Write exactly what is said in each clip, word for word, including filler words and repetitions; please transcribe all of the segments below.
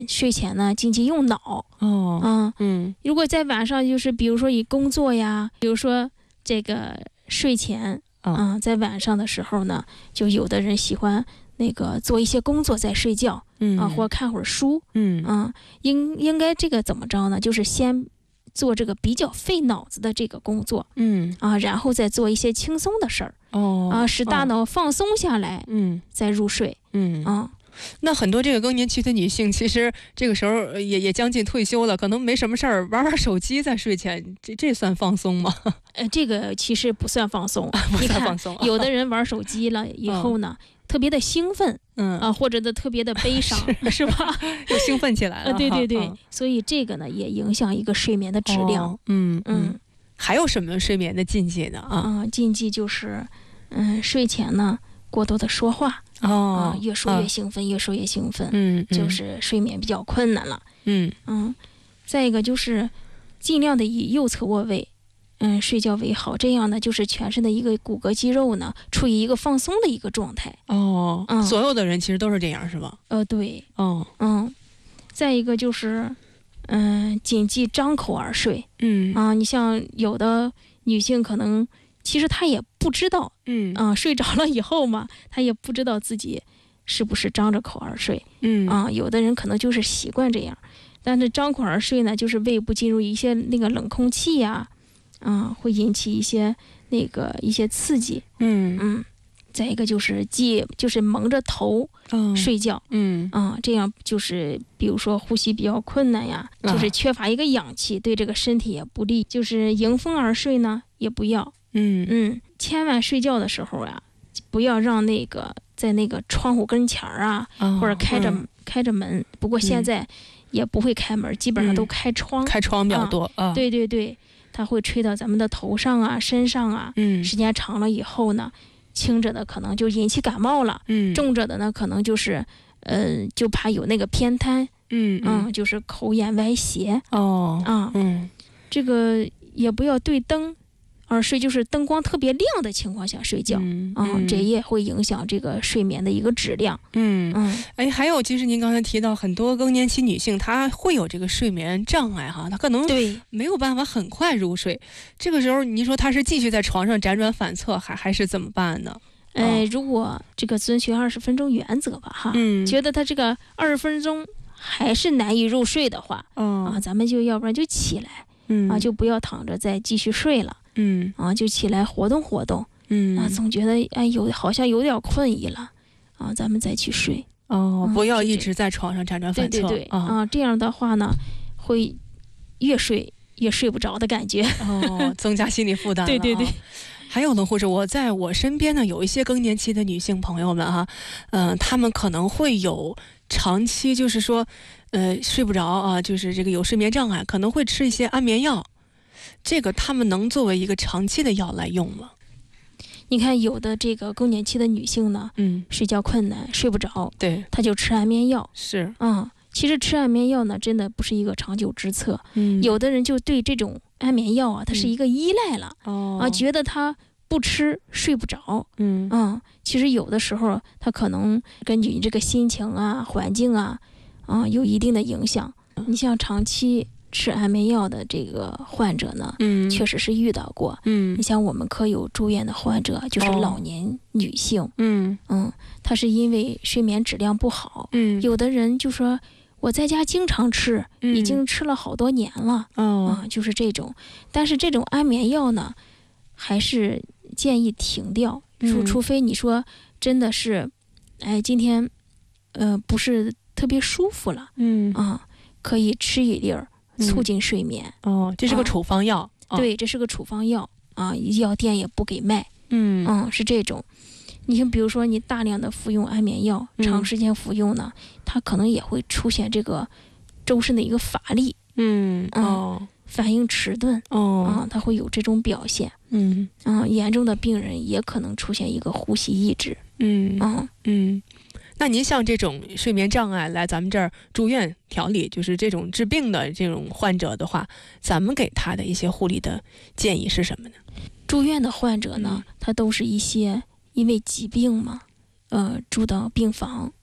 睡前呢禁忌用脑。 哦， 嗯嗯， 如果在晚上就是比如说以工作呀，比如说这个睡前， 嗯、 啊，在晚上的时候呢，就有的人喜欢那个做一些工作再睡觉， 嗯啊，或者看会儿书， 嗯啊，应应该这个怎么着呢？就是先做这个比较费脑子的这个工作， 嗯啊，然后再做一些轻松的事儿， 哦啊，使大哦脑放松下来， 嗯再入睡， 嗯啊。 那很多这个更年期的女性，其实这个时候呃也也将近退休了，可能没什么事儿，玩玩手机在睡前，这这算放松吗？ 呃，这个其实不算放松， 不你看算放松啊有的人玩手机了以后呢，特别的兴奋， 嗯啊，或者的特别的悲伤，是吧？ 又兴奋起来了。 啊，对对对哈， 所以这个呢也影响一个睡眠的质量。 哦嗯嗯嗯，还有什么睡眠的禁忌呢？啊啊，禁忌就是，嗯，睡前呢过多的说话， 哦啊，越说越啊兴奋，越说越兴奋， 嗯，嗯就是睡眠比较困难了。 嗯嗯，再一个就是尽量的以右侧卧位，嗯，睡觉为好，这样呢就是全身的一个骨骼肌肉呢处于一个放松的一个状态。 哦， 嗯所有的人其实都是这样，是吧？ 呃，对， 哦， 嗯，再一个就是，嗯，谨记张口而睡嗯啊。你像有的女性可能其实她也不知道， 嗯啊，睡着了以后嘛，她也不知道自己是不是张着口而睡嗯啊。有的人可能就是习惯这样，但是张口而睡呢，就是胃部进入一些那个冷空气呀，啊，会引起一些那个一些刺激。 嗯嗯，再一个就是既就是蒙着头嗯睡觉。 嗯啊、这样就是比如说呼吸比较困难呀， 啊就是缺乏一个氧气，对这个身体也不利。就是迎风而睡呢，也不要。 嗯嗯，千万睡觉的时候呀，不要让那个在那个窗户跟前儿啊， 哦或者开着、 嗯开着门。不过现在也不会开门，基本上都嗯开窗。 开窗比较多啊。 对对对，它会吹到咱们的头上啊、身上啊。 嗯时间长了以后呢，轻者的可能就引起感冒了， 嗯重者的呢可能就是呃就怕有那个偏瘫， 嗯嗯，就是口眼歪斜哦啊。 嗯这个也不要对灯而睡，就是灯光特别亮的情况下睡觉。 嗯啊、这也会影响这个睡眠的一个质量。 嗯嗯， 哎，还有，其实您刚才提到很多更年期女性，她会有这个睡眠障碍哈，她可能对， 没有办法很快入睡。这个时候，您说她是继续在床上辗转反侧，还还是怎么办呢？ 呃，如果这个遵循二十分钟原则吧，哈， 嗯觉得他这个二十分钟还是难以入睡的话， 哦啊，咱们就要不然就起来， 嗯啊，就不要躺着再继续睡了， 嗯啊，就起来活动活动， 嗯啊，总觉得哎有好像有点困意了，啊，咱们再去睡。 哦， 嗯不要是这一直在床上辗转反侧对对对， 啊。 啊，这样的话呢，会越睡越睡不着的感觉。 哦，增加心理负担了。 对对对。 还有呢，或者我在我身边呢，有一些更年期的女性朋友们哈，嗯、她们可能会有长期就是说，呃，睡不着啊，就是这个有睡眠障碍，可能会吃一些安眠药。这个她们能作为一个长期的药来用吗？ 你看，有的这个更年期的女性呢， 嗯， 睡觉困难，睡不着， 对， 她就吃安眠药。 是， 嗯，其实吃安眠药呢，真的不是一个长久之策。 嗯， 有的人就对这种安眠药啊，它是一个依赖了、 哦啊，觉得他不吃睡不着。 嗯嗯，其实有的时候他可能根据你这个心情啊、环境啊，啊，有一定的影响。你像长期吃安眠药的这个患者呢， 嗯， 确实是遇到过。 嗯你像我们科有住院的患者，就是哦老年女性， 嗯嗯，她是因为睡眠质量不好， 嗯， 有的人就说我在家经常吃， 嗯已经吃了好多年了， 哦啊，就是这种。但是这种安眠药呢，还是建议停掉，除嗯除非你说真的是，哎，今天，呃，不是特别舒服了嗯啊，可以吃一粒儿， 嗯促进睡眠。 哦，这是个啊处方药。哦， 对，这是个处方药啊，药店也不给卖。 嗯嗯，是这种。你像比如说你大量的服用安眠药， 嗯长时间服用呢，它可能也会出现这个周身的一个乏力、 嗯嗯哦反应迟钝哦啊，它会有这种表现。 嗯嗯，严重的病人也可能出现一个呼吸抑制。 嗯嗯， 嗯，那您像这种睡眠障碍来咱们这儿住院调理，就是这种治病的这种患者的话，咱们给他的一些护理的建议是什么呢？ 住院的患者呢， 嗯他都是一些因为疾病嘛，呃，住到病房，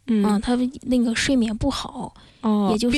嗯， 他那个睡眠不好， 哦， 也就是